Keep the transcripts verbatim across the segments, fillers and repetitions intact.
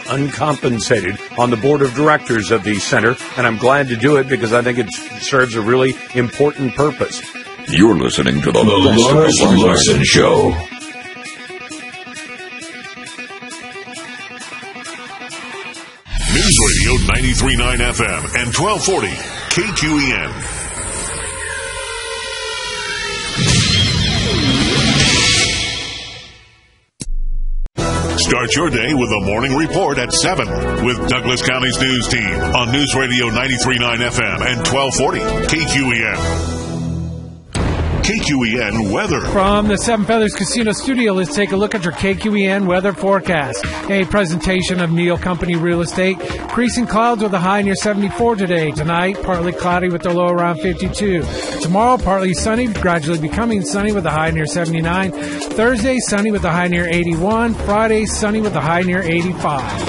uncompensated on the board of directors of the center, and I'm glad to do it because I think it serves a really important purpose. You're listening to the, the Lars Larson Show. News Radio ninety-three point nine F M and twelve forty K Q E N. Start your day with the Morning Report at seven with Douglas County's news team on News Radio ninety-three point nine F M and twelve forty K Q E N. K Q E N weather. From the Seven Feathers Casino studio, let's take a look at your K Q E N weather forecast. A presentation of Neal Company Real Estate. Increasing clouds with a high near seventy-four today. Tonight, partly cloudy with a low around fifty-two. Tomorrow, partly sunny, gradually becoming sunny with a high near seventy-nine. Thursday, sunny with a high near eighty-one. Friday, sunny with a high near eighty-five.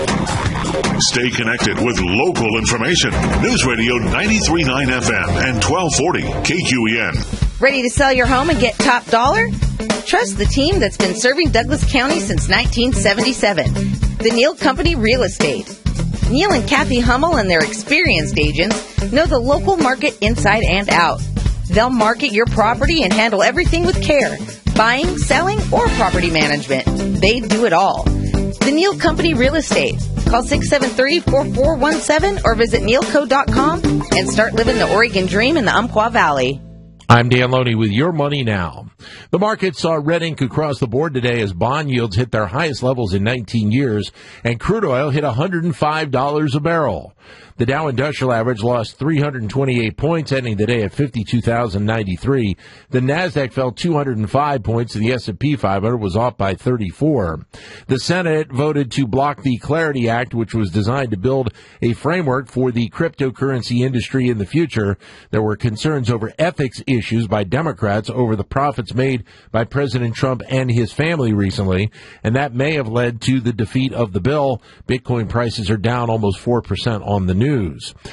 Stay connected with local information. News Radio ninety-three point nine F M and twelve forty K Q E N. Ready to sell your home and get top dollar? Trust the team that's been serving Douglas County since nineteen seventy-seven. The Neal Company Real Estate. Neal and Kathy Hummel and their experienced agents know the local market inside and out. They'll market your property and handle everything with care. Buying, selling, or property management. They do it all. The Neal Company Real Estate. Call six seven three, four four one seven or visit neal co dot com and start living the Oregon dream in the Umpqua Valley. I'm Dan Loney with Your Money Now. The market saw red ink across the board today as bond yields hit their highest levels in nineteen years and crude oil hit one hundred five dollars a barrel. The Dow Industrial Average lost three hundred twenty-eight points, ending the day at fifty-two thousand ninety-three. The Nasdaq fell two hundred five points, and the S and P five hundred was off by thirty-four. The Senate voted to block the Clarity Act, which was designed to build a framework for the cryptocurrency industry in the future. There were concerns over ethics issues by Democrats over the profits made by President Trump and his family recently, and that may have led to the defeat of the bill. Bitcoin prices are down almost four percent on the news.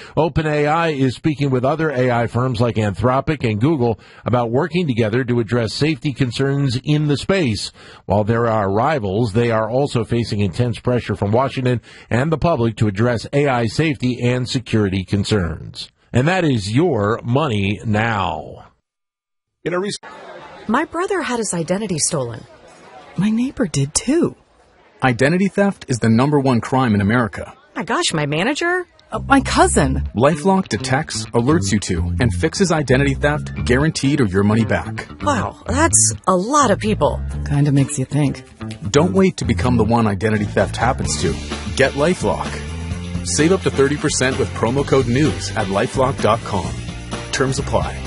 OpenAI is speaking with other A I firms like Anthropic and Google about working together to address safety concerns in the space. While there are rivals, they are also facing intense pressure from Washington and the public to address A I safety and security concerns. And that is Your Money Now. In a rec- My brother had his identity stolen. My neighbor did too. Identity theft is the number one crime in America. My gosh, my manager? Uh, my cousin. LifeLock detects, alerts you to, and fixes identity theft, guaranteed or your money back. Wow, that's a lot of people. Kinda makes you think. Don't wait to become the one identity theft happens to. Get LifeLock. Save up to thirty percent with promo code NEWS at lifelock dot com. Terms apply.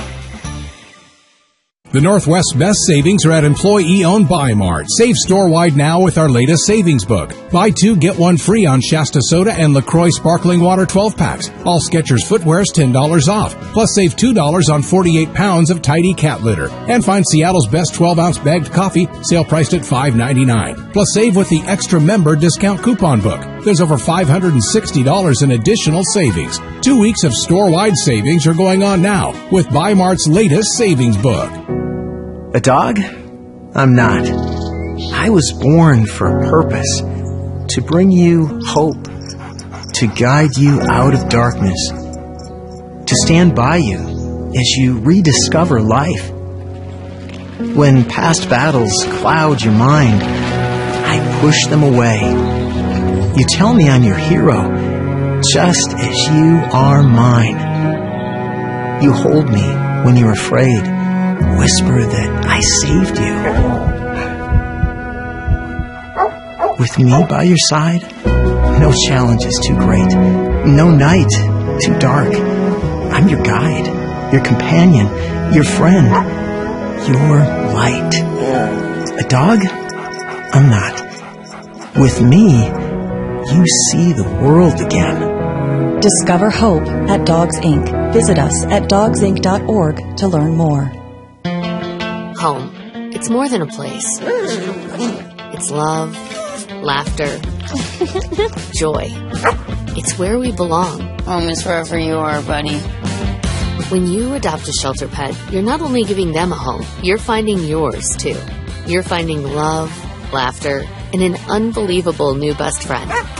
The Northwest best savings are at employee-owned Bi-Mart. Save store-wide now with our latest savings book. Buy two, get one free on Shasta Soda and LaCroix Sparkling Water twelve packs. All Skechers footwear is ten dollars off. Plus save two dollars on forty-eight pounds of Tidy cat litter. And find Seattle's best twelve-ounce bagged coffee, sale priced at five ninety-nine. Plus save with the extra member discount coupon book. There's over five hundred sixty dollars in additional savings. Two weeks of store-wide savings are going on now with Bi-Mart's latest savings book. A dog? I'm not. I was born for a purpose. To bring you hope. To guide you out of darkness. To stand by you as you rediscover life. When past battles cloud your mind, I push them away. You tell me I'm your hero, just as you are mine. You hold me when you're afraid. Whisper that I saved you. With me by your side, no challenge is too great, no night too dark. I'm your guide, your companion, your friend, your light. A dog? I'm not. With me, you see the world again. Discover hope at Dogs Incorporated. Visit us at dogs inc dot org to learn more. Home. It's more than a place. It's love, laughter, joy. It's where we belong. Home is wherever you are, buddy. When you adopt a shelter pet, you're not only giving them a home, you're finding yours, too. You're finding love, laughter, and an unbelievable new best friend.